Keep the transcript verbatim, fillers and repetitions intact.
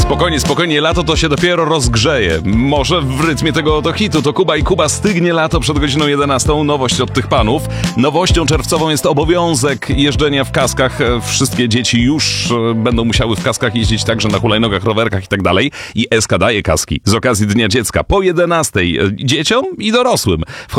Spokojnie, spokojnie, lato to się dopiero rozgrzeje. Może w rytmie tego oto hitu to Kuba i Kuba stygnie lato przed godziną jedenastą. Nowość od tych panów. Nowością czerwcową jest obowiązek jeżdżenia w kaskach. Wszystkie dzieci już będą musiały w kaskach jeździć także na hulajnogach, rowerkach i tak dalej. I S K daje kaski z okazji Dnia Dziecka po jedenastej dzieciom i dorosłym.